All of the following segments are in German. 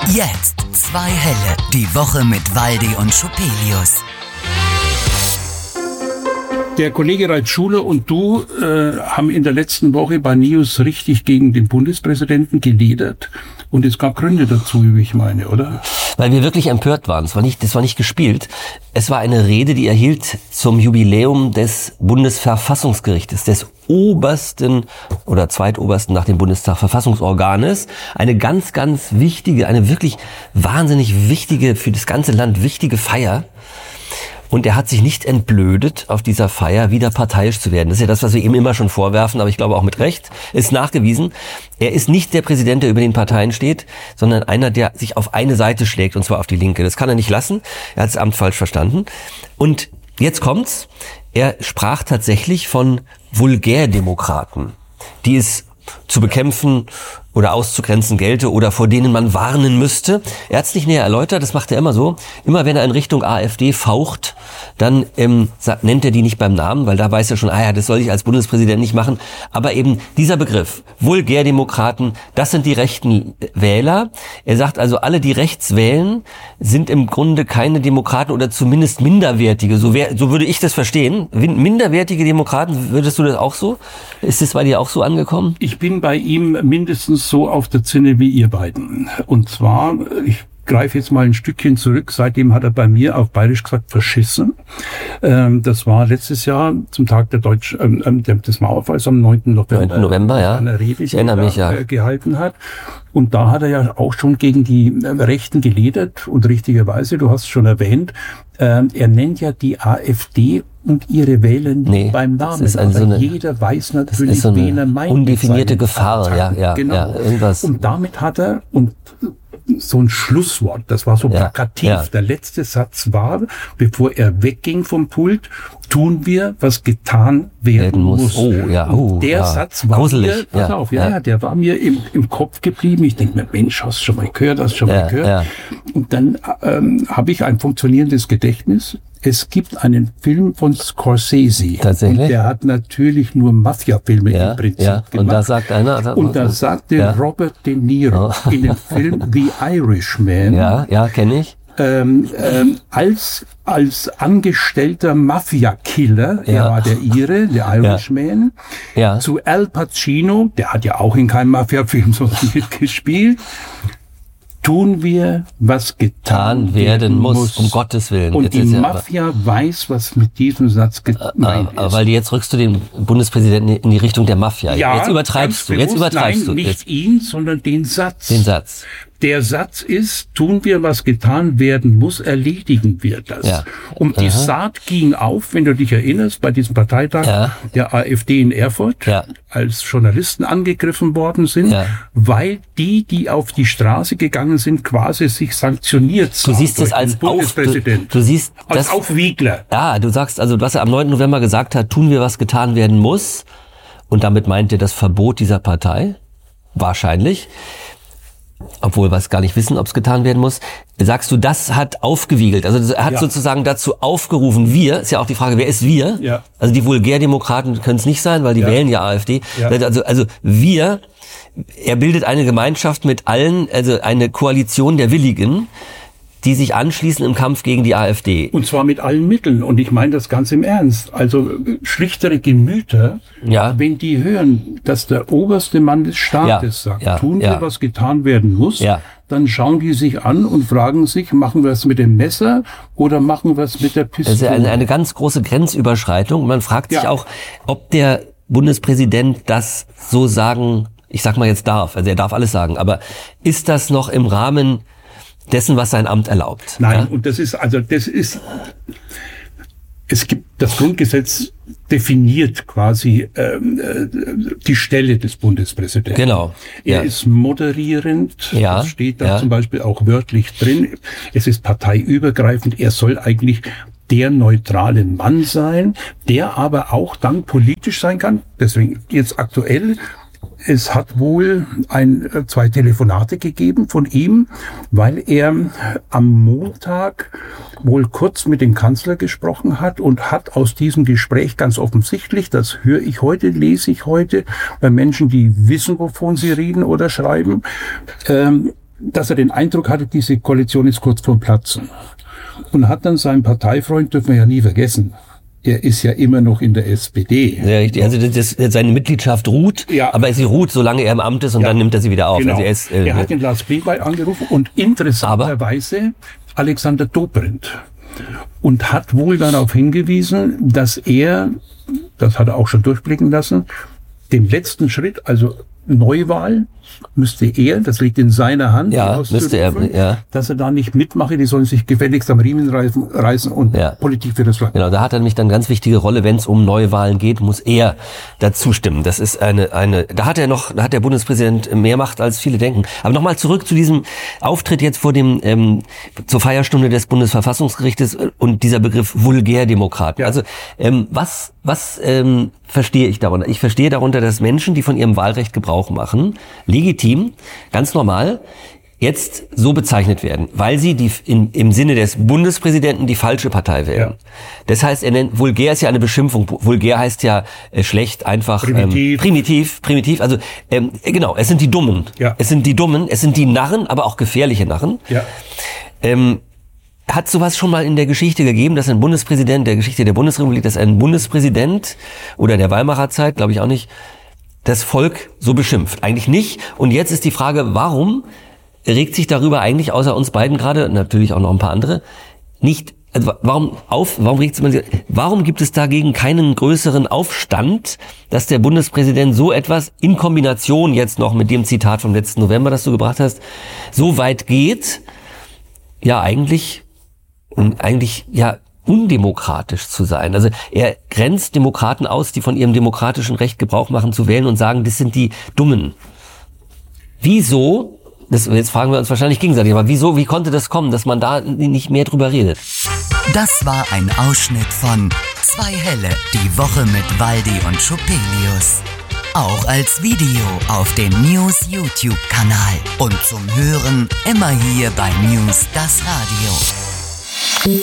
Jetzt 2 Helle. Die Woche mit Waldi und Schupelius. Der Kollege Reitschuler und du haben in der letzten Woche bei News richtig gegen den Bundespräsidenten geledert. Und es gab Gründe dazu, wie ich meine, oder? Weil wir wirklich empört waren. Das war nicht gespielt. Es war eine Rede, die er hielt zum Jubiläum des Bundesverfassungsgerichtes, des obersten oder zweitobersten nach dem Bundestag Verfassungsorganes. Eine ganz, ganz wichtige, eine wirklich wahnsinnig wichtige, für das ganze Land wichtige Feier. Und er hat sich nicht entblödet, auf dieser Feier wieder parteiisch zu werden. Das ist ja das, was wir ihm immer schon vorwerfen, aber ich glaube auch mit Recht, ist nachgewiesen. Er ist nicht der Präsident, der über den Parteien steht, sondern einer, der sich auf eine Seite schlägt, und zwar auf die Linke. Das kann er nicht lassen. Er hat das Amt falsch verstanden. Und jetzt kommt's. Er sprach tatsächlich von Vulgärdemokraten, die es zu bekämpfen oder auszugrenzen gelte oder vor denen man warnen müsste. Er hat es nicht näher erläutert, das macht er immer so. Immer wenn er in Richtung AfD faucht, dann nennt er die nicht beim Namen, weil da weiß er schon, das soll ich als Bundespräsident nicht machen. Aber eben dieser Begriff, Vulgärdemokraten, das sind die rechten Wähler. Er sagt also, alle, die rechts wählen, sind im Grunde keine Demokraten oder zumindest minderwertige. So würde ich das verstehen. Minderwertige Demokraten, würdest du das auch so? Ist das bei dir auch so angekommen? Ich bin bei ihm mindestens so auf der Zinne wie ihr beiden. Und zwar, ich greife jetzt mal ein Stückchen zurück. Seitdem hat er bei mir auf Bayerisch gesagt, verschissen. Das war letztes Jahr zum Tag des Mauerfalls am 9. November. 9. November, ja. Eine Rede, ich erinnere mich, ja. Gehalten hat. Und da hat er ja auch schon gegen die Rechten geledert. Und richtigerweise, du hast es schon erwähnt, er nennt ja die AfD und ihre Wähler nicht beim Namen. Das ist jeder weiß natürlich, so wen er meint. Undefinierte Gefahr, ja, genau. Ja, irgendwas. Und damit hat er, und so ein Schlusswort, das war so plakativ. Ja. Der letzte Satz war, bevor er wegging vom Pult, tun wir, was getan werden muss. Oh, ja. Der Satz war gruselig. Der war mir im Kopf geblieben. Ich denke mir, Mensch, hast du schon mal gehört, Ja. Und dann habe ich ein funktionierendes Gedächtnis. Es gibt einen Film von Scorsese. Tatsächlich? Und der hat natürlich nur Mafia-Filme im Prinzip gemacht. Und da sagt einer... Und da sagte Robert De Niro in dem Film The Irishman... Ja, kenne ich. Als angestellter Mafia-Killer, er war der Ire, der Irishman, zu Al Pacino, der hat ja auch in keinem Mafia-Film so mitgespielt, tun wir, was getan werden muss. Um Gottes Willen. Und die Mafia weiß, was mit diesem Satz gemeint ist. Weil jetzt rückst du den Bundespräsidenten in die Richtung der Mafia. Ja, jetzt übertreibst du. Nein, nicht ihn, sondern den Satz. Der Satz ist, tun wir, was getan werden muss, erledigen wir das. Ja. Und die Saat ging auf, wenn du dich erinnerst, bei diesem Parteitag der AfD in Erfurt, als Journalisten angegriffen worden sind, weil die auf die Straße gegangen sind, quasi sich sanktioniert sahen. Du siehst es als Bundespräsident. Du siehst als Aufwiegler. Ja, du sagst also, was er am 9. November gesagt hat, tun wir, was getan werden muss. Und damit meint er das Verbot dieser Partei. Wahrscheinlich. Obwohl wir es gar nicht wissen, ob es getan werden muss. Sagst du, das hat aufgewiegelt. Also er hat sozusagen dazu aufgerufen, ist ja auch die Frage, wer ist wir? Ja. Also die Vulgärdemokraten können es nicht sein, weil die wählen ja AfD. Ja. Also wir, er bildet eine Gemeinschaft mit allen, also eine Koalition der Willigen, die sich anschließen im Kampf gegen die AfD. Und zwar mit allen Mitteln. Und ich meine das ganz im Ernst. Also schlichtere Gemüter, wenn die hören, dass der oberste Mann des Staates sagt, tun wir, was getan werden muss, dann schauen die sich an und fragen sich, machen wir es mit dem Messer oder machen wir es mit der Pistole? Das ist eine ganz große Grenzüberschreitung. Man fragt sich auch, ob der Bundespräsident das so sagen, ich sag mal jetzt darf. Also er darf alles sagen. Aber ist das noch im Rahmen dessen, was sein Amt erlaubt? Nein, und es gibt, das Grundgesetz definiert quasi die Stelle des Bundespräsidenten. Genau. Er ist moderierend, das steht da zum Beispiel auch wörtlich drin. Es ist parteiübergreifend, er soll eigentlich der neutrale Mann sein, der aber auch dann politisch sein kann. Deswegen jetzt aktuell, es hat wohl 2 Telefonate gegeben von ihm, weil er am Montag wohl kurz mit dem Kanzler gesprochen hat und hat aus diesem Gespräch ganz offensichtlich, das höre ich heute, lese ich heute bei Menschen, die wissen, wovon sie reden oder schreiben, dass er den Eindruck hatte, diese Koalition ist kurz vorm Platzen. Und hat dann seinen Parteifreund, dürfen wir ja nie vergessen, er ist ja immer noch in der SPD. Ja, richtig. Also seine Mitgliedschaft ruht, aber sie ruht, solange er im Amt ist und dann nimmt er sie wieder auf. Genau. Also er hat den Lars Klingbeil angerufen und interessanterweise Alexander Dobrindt. Und hat wohl darauf hingewiesen, dass er, das hat er auch schon durchblicken lassen, den letzten Schritt, also Neuwahl, müsste er, das liegt in seiner Hand, müsste er, dass er da nicht mitmache, die sollen sich gefälligst am Riemen reißen und Politik für das Land. Genau, da hat er nämlich dann eine ganz wichtige Rolle, wenn es um Neuwahlen geht, muss er dazu stimmen. Das ist da hat der Bundespräsident mehr Macht, als viele denken. Aber nochmal zurück zu diesem Auftritt jetzt vor zur Feierstunde des Bundesverfassungsgerichtes und dieser Begriff Vulgärdemokraten. Ja. Also, was verstehe ich darunter? Ich verstehe darunter, dass Menschen, die von ihrem Wahlrecht Gebrauch machen, legitim, ganz normal, jetzt so bezeichnet werden, weil sie im Sinne des Bundespräsidenten die falsche Partei wählen. Ja. Das heißt, vulgär ist ja eine Beschimpfung. Vulgär heißt ja schlecht, einfach primitiv. Also genau, es sind die Dummen. Ja. Es sind die Dummen, es sind die Narren, aber auch gefährliche Narren. Ja. Hat sowas schon mal in der Geschichte gegeben, dass ein Bundespräsident, der Geschichte der Bundesrepublik, dass ein Bundespräsident oder der Weimarer Zeit, glaube ich auch nicht, das Volk so beschimpft? Eigentlich nicht. Und jetzt ist die Frage, warum regt sich darüber eigentlich außer uns beiden gerade, natürlich auch noch ein paar andere, nicht, also warum gibt es dagegen keinen größeren Aufstand, dass der Bundespräsident so etwas in Kombination jetzt noch mit dem Zitat vom letzten November, das du gebracht hast, so weit geht, eigentlich undemokratisch zu sein. Also er grenzt Demokraten aus, die von ihrem demokratischen Recht Gebrauch machen zu wählen und sagen, das sind die Dummen. Wieso, jetzt fragen wir uns wahrscheinlich gegenseitig, aber wie konnte das kommen, dass man da nicht mehr drüber redet? Das war ein Ausschnitt von Zwei Helle, die Woche mit Waldi und Schupelius. Auch als Video auf dem News YouTube-Kanal und zum Hören immer hier bei News das Radio.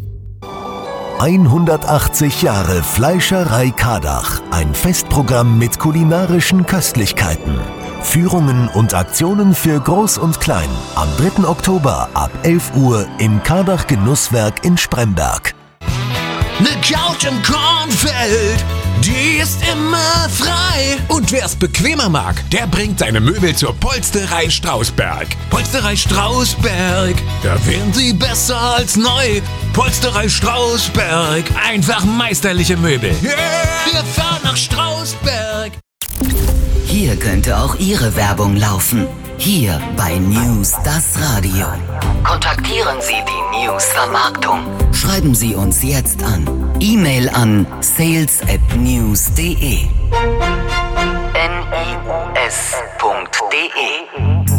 180 Jahre Fleischerei Kardach. Ein Festprogramm mit kulinarischen Köstlichkeiten. Führungen und Aktionen für Groß und Klein. Am 3. Oktober ab 11 Uhr im Kardach Genusswerk in Spremberg. Ne Couch im Kornfeld, die ist immer frei. Und wer's bequemer mag, der bringt seine Möbel zur Polsterei Strausberg. Polsterei Strausberg, da wären sie besser als neu. Polsterei Strausberg, einfach meisterliche Möbel. Yeah! Wir fahren nach Strausberg. Hier könnte auch Ihre Werbung laufen. Hier bei News das Radio. Kontaktieren Sie die News-Vermarktung. Schreiben Sie uns jetzt an. E-Mail an sales@news.de.